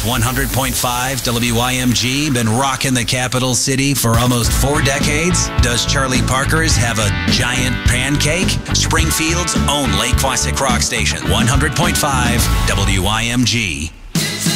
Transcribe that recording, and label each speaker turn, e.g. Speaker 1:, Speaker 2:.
Speaker 1: 100.5 WYMG, been rocking the capital city for almost 4 decades. Does Charlie Parker's have a giant pancake? Springfield's own Lake Quasic Rock Station, 100.5 WYMG.